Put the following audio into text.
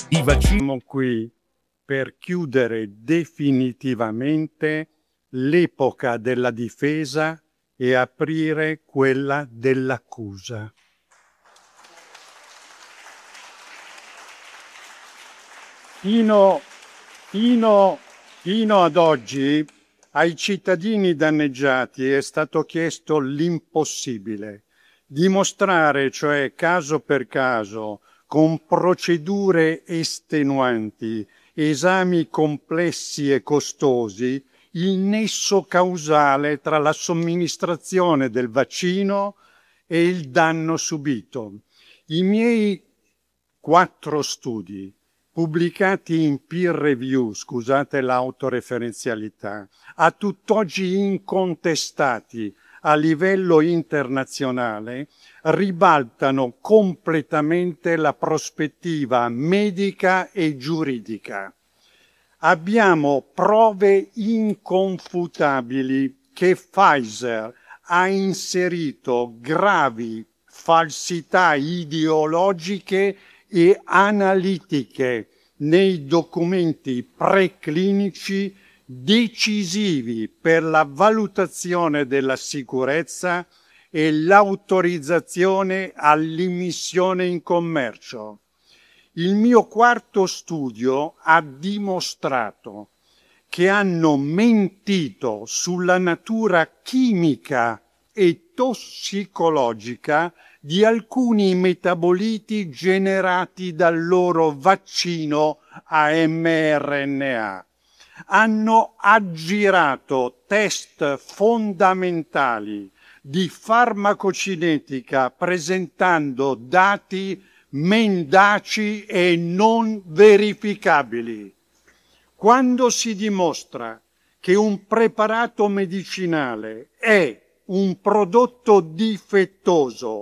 I vaccini. Siamo qui per chiudere definitivamente l'epoca della difesa e aprire quella dell'accusa. Fino ad oggi ai cittadini danneggiati è stato chiesto l'impossibile: dimostrare, cioè caso per caso, con procedure estenuanti, esami complessi e costosi, il nesso causale tra la somministrazione del vaccino e il danno subito. I miei 4 studi, pubblicati in peer review, scusate l'autoreferenzialità, a tutt'oggi incontestati a livello internazionale, ribaltano completamente la prospettiva medica e giuridica. Abbiamo prove inconfutabili che Pfizer ha inserito gravi falsità ideologiche e analitiche nei documenti preclinici decisivi per la valutazione della sicurezza e l'autorizzazione all'immissione in commercio. Il mio 4º studio ha dimostrato che hanno mentito sulla natura chimica e tossicologica di alcuni metaboliti generati dal loro vaccino a mRNA. Hanno aggirato test fondamentali di farmacocinetica presentando dati mendaci e non verificabili. Quando si dimostra che un preparato medicinale è un prodotto difettoso